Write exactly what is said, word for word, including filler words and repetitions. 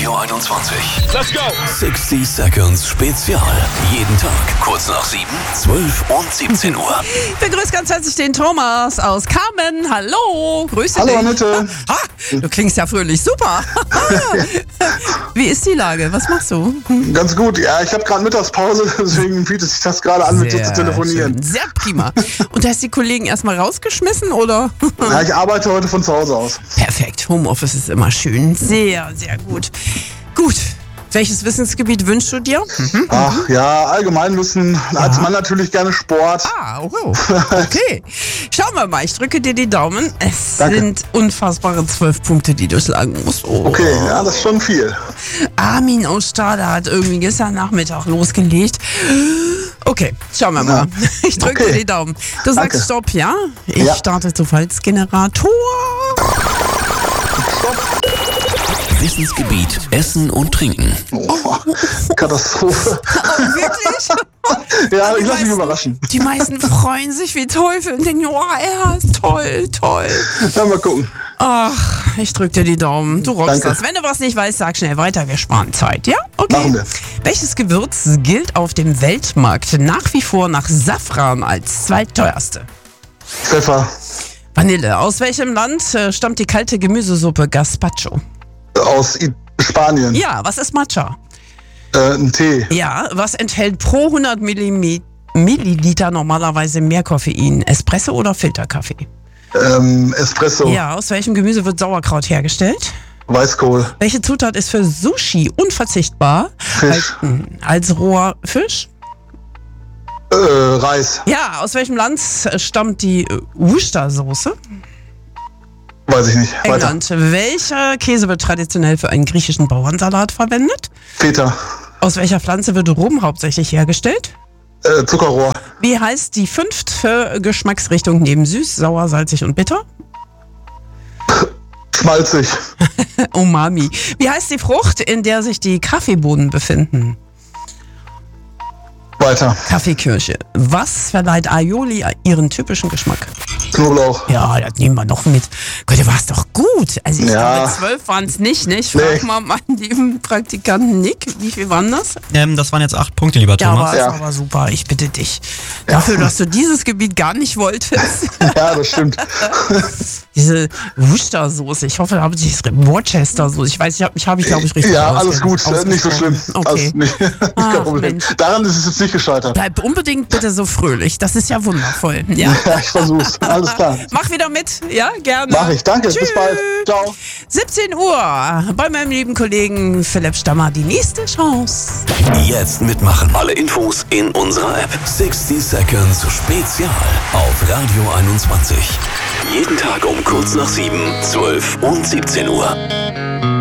Radio einundzwanzig. Let's go! sixty Seconds Spezial. Jeden Tag kurz nach sieben, zwölf und siebzehn Uhr. Ich begrüße ganz herzlich den Thomas aus Kamen. Hallo, grüße Hallo dich. Annette. Ha, du klingst ja fröhlich, super. Wie ist die Lage? Was machst du? Ganz gut. Ja, ich habe gerade Mittagspause, deswegen bietet sich das gerade an, mit dir zu telefonieren. Schön. Sehr prima. Und hast die Kollegen erstmal rausgeschmissen, oder? Ja, ich arbeite heute von zu Hause aus. Perfekt. Homeoffice ist immer schön. Sehr, sehr gut. Gut. Welches Wissensgebiet wünschst du dir? Mhm. Ach ja, Allgemeinwissen. Als Mann natürlich gerne Sport. Ah, oh, oh. Okay. Schauen wir mal, ich drücke dir die Daumen. Es Danke. sind unfassbare zwölf Punkte, die du schlagen musst. Oh. Okay, ja, das ist schon viel. Armin aus Stade hat irgendwie gestern Nachmittag losgelegt. Okay, schauen wir mal. Ich drücke Okay. dir die Daumen. Du sagst Danke. Stopp, ja? Ich Ja. starte Zufallsgenerator. Wissensgebiet Essen und Trinken. Oh, Katastrophe. Oh, wirklich? Ja, Die ich lasse mich meisten- überraschen. Die meisten freuen sich wie Teufel und denken, oh, er ist toll, toll. Ja, mal gucken. Ach, ich drück dir die Daumen. Du rockst Danke. das. Wenn du was nicht weißt, sag schnell weiter. Wir sparen Zeit, ja? Okay. Machen wir. Welches Gewürz gilt auf dem Weltmarkt nach wie vor nach Safran als zweitteuerste? Pfeffer. Vanille. Aus welchem Land äh, stammt die kalte Gemüsesuppe Gazpacho? Aus I- Spanien. Ja, was ist Matcha? Äh, ein Tee. Ja, was enthält pro hundert Millimi- Milliliter normalerweise mehr Koffein? Espresso oder Filterkaffee? Ähm, Espresso. Ja, aus welchem Gemüse wird Sauerkraut hergestellt? Weißkohl. Welche Zutat ist für Sushi unverzichtbar? Fisch. Als, als roher Fisch? Äh, Reis. Ja, aus welchem Land stammt die äh, Worcestersoße? Weiß ich nicht. Weiter. England. Welcher Käse wird traditionell für einen griechischen Bauernsalat verwendet? Feta. Aus welcher Pflanze wird Rum hauptsächlich hergestellt? Äh, Zuckerrohr. Wie heißt die fünfte Geschmacksrichtung neben süß, sauer, salzig und bitter? Schmalzig. Umami. Wie heißt die Frucht, in der sich die Kaffeebohnen befinden? Weiter. Kaffeekirsche. Was verleiht Aioli ihren typischen Geschmack? Knoblauch. Ja, das nehmen wir noch mit. Gott, du warst doch gut. Also ich Ja. glaube, zwölf waren es nicht, ne? Ich frage Nee. mal meinen lieben Praktikanten Nick, wie viel waren das? Ähm, das waren jetzt acht Punkte, lieber Ja, Thomas. aber, Ja. ist aber super, ich bitte dich. Dafür, dass du dieses Gebiet gar nicht wolltest. Ja, das stimmt. Diese Worcestersoße, ich hoffe, da habe ich Worcestersoße. Ich weiß, ich habe ich, hab ich glaube ich, richtig Ja, alles gut. ausgesprochen. Äh, Nicht so schlimm. Okay. Alles nicht. Ach, Kein Problem. Mensch. Daran ist es jetzt nicht gescheitert. Bleib unbedingt bitte so fröhlich. Das ist ja wundervoll. Ja. Ja, ich versuch's. Alles klar. Mach wieder mit. Ja, gerne. Mach ich. Danke. Tschüss. Bis bald. Ciao. siebzehn Uhr bei meinem lieben Kollegen Philipp Stammer. Die nächste Chance. Jetzt mitmachen. Alle Infos in unserer App. sixty Seconds Spezial auf Radio einundzwanzig. Jeden Tag um kurz nach sieben, zwölf und siebzehn Uhr.